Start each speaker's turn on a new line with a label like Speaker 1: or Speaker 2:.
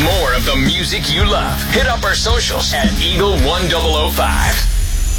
Speaker 1: more of the music you love. Hit up our socials at Eagle 1005.